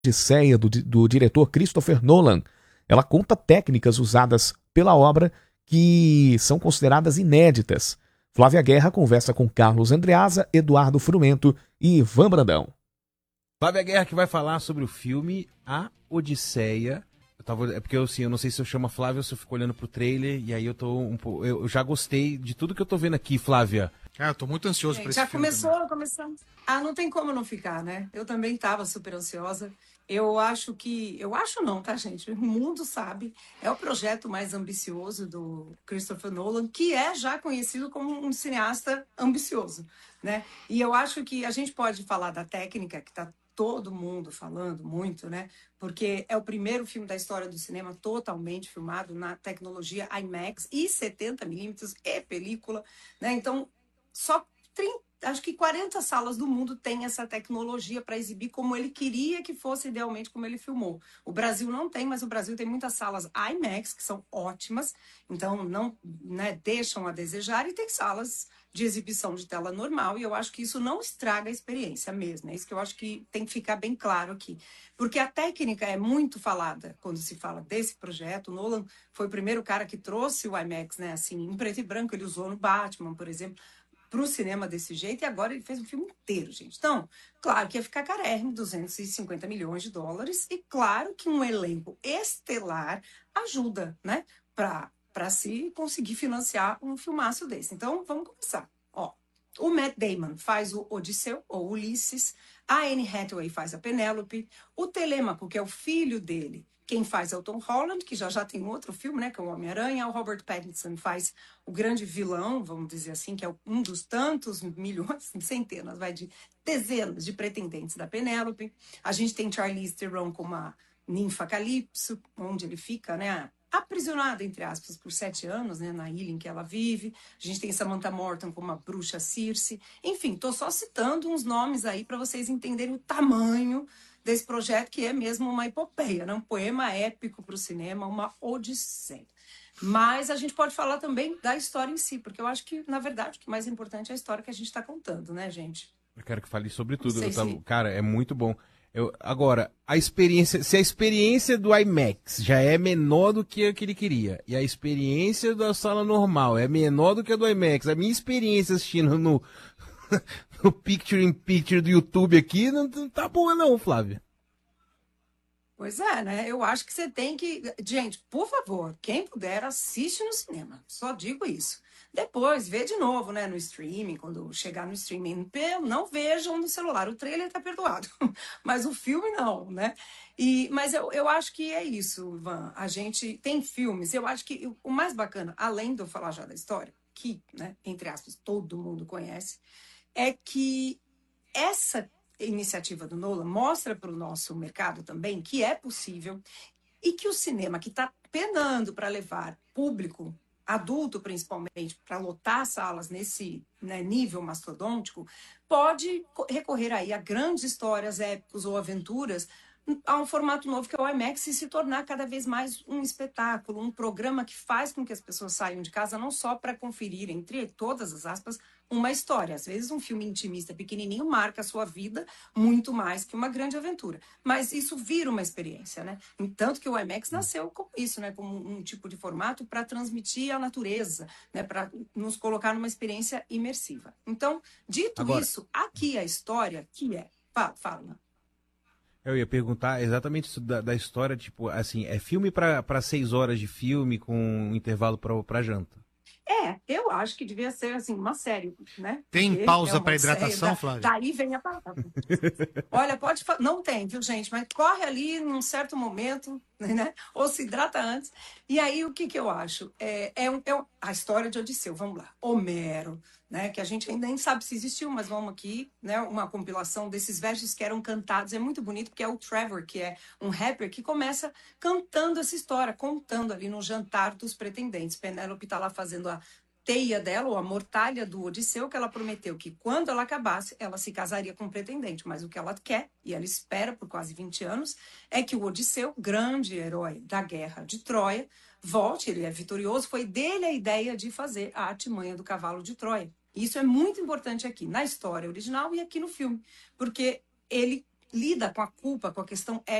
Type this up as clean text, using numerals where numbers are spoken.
Odisseia do diretor Christopher Nolan. Ela conta técnicas usadas pela obra que são consideradas inéditas. Flávia Guerra conversa com Carlos Andreasa, Eduardo Frumento e Ivan Brandão. Flávia Guerra que vai falar sobre o filme A Odisseia. É porque eu não sei se eu chamo a Flávia ou se eu fico olhando pro trailer e aí eu já gostei de tudo que eu tô vendo aqui, Flávia. Eu tô muito ansioso pra esse filme. Já começou. Não tem como não ficar, né? Eu também tava super ansiosa. Eu acho não, tá, gente? O mundo sabe, é o projeto mais ambicioso do Christopher Nolan, que é já conhecido como um cineasta ambicioso, né? E eu acho que a gente pode falar da técnica, que tá todo mundo falando muito, né? Porque é o primeiro filme da história do cinema totalmente filmado na tecnologia IMAX e 70mm e película, né? Então, só 30, acho que 40 salas do mundo têm essa tecnologia para exibir como ele queria que fosse idealmente como ele filmou. O Brasil não tem, mas o Brasil tem muitas salas IMAX que são ótimas, então não, né, deixam a desejar, e tem salas de exibição de tela normal, e eu acho que isso não estraga a experiência mesmo. É isso que eu acho que tem que ficar bem claro aqui. Porque a técnica é muito falada quando se fala desse projeto. O Nolan foi o primeiro cara que trouxe o IMAX, né, assim, em preto e branco, ele usou no Batman, por exemplo, para o cinema desse jeito, e agora ele fez um filme inteiro, gente. Então, claro que ia ficar carérrimo, 250 milhões de dólares, e claro que um elenco estelar ajuda, né, para se conseguir financiar um filmaço desse. Então, vamos começar. Ó, o Matt Damon faz o Odisseu, ou Ulisses, a Anne Hathaway faz a Penélope, o Telêmaco, que é o filho dele, quem faz é o Tom Holland, que já tem outro filme, né, que é o Homem-Aranha. O Robert Pattinson faz o grande vilão, vamos dizer assim, que é um dos tantos milhões, centenas, de dezenas de pretendentes da Penélope. A gente tem Charlize Theron como a ninfa Calypso, onde ele fica, né, aprisionado, entre aspas, por 7 anos, né, na ilha em que ela vive. A gente tem Samantha Morton como a bruxa Circe. Enfim, tô só citando uns nomes aí para vocês entenderem o tamanho desse projeto, que é mesmo uma epopeia, né? Um poema épico para o cinema, uma odisseia. Mas a gente pode falar também da história em si, porque eu acho que, na verdade, o que mais importante é a história que a gente está contando, né, gente? Eu quero que fale sobre tudo. Se... Cara, é muito bom. Agora, se a experiência do IMAX já é menor do que a que ele queria, e a experiência da sala normal é menor do que a do IMAX, a minha experiência assistindo no Picture in Picture do YouTube aqui não tá boa não, Flávia. Pois é, né? Eu acho que você tem que... Gente, por favor, quem puder, assiste no cinema. Só digo isso. Depois, vê de novo, né, no streaming, quando chegar no streaming. Não vejam no celular. O trailer tá perdoado, mas o filme não, né? Mas eu acho que é isso, Ivan. A gente tem filmes, eu acho que o mais bacana, além de eu falar já da história, que, né, entre aspas, todo mundo conhece, é que essa iniciativa do Nolan mostra para o nosso mercado também que é possível e que o cinema, que está penando para levar público, adulto principalmente, para lotar salas nesse, né, nível mastodôntico, pode recorrer aí a grandes histórias, épicos ou aventuras, a um formato novo que é o IMAX, e se tornar cada vez mais um espetáculo, um programa que faz com que as pessoas saiam de casa não só para conferir, entre todas as aspas, uma história. Às vezes um filme intimista pequenininho marca a sua vida muito mais que uma grande aventura. Mas isso vira uma experiência, né? Tanto que o IMAX nasceu com isso, né? Como um tipo de formato para transmitir a natureza, né? Para nos colocar numa experiência imersiva. Então, dito isso, aqui a história que é... Fala. Eu ia perguntar exatamente isso da história, tipo, assim, é filme para 6 horas de filme com um intervalo para janta? Eu acho que devia ser, assim, uma série, né? Tem porque pausa para hidratação, Flávia? Daí vem a palavra. Olha, não tem, viu, gente? Mas corre ali num certo momento, né? Ou se hidrata antes. E aí, o que eu acho? A história de Odisseu, vamos lá. Homero, né? Que a gente ainda nem sabe se existiu, mas vamos aqui, né? Uma compilação desses versos que eram cantados. É muito bonito, porque é o Trevor, que é um rapper, que começa cantando essa história, contando ali no jantar dos pretendentes. Penélope está lá fazendo a teia dela, ou a mortalha do Odisseu, que ela prometeu que quando ela acabasse, ela se casaria com o pretendente. Mas o que ela quer, e ela espera por quase 20 anos, é que o Odisseu, grande herói da guerra de Troia, volte, ele é vitorioso. Foi dele a ideia de fazer a artimanha do cavalo de Troia. Isso é muito importante aqui, na história original e aqui no filme, porque ele lida com a culpa, com a questão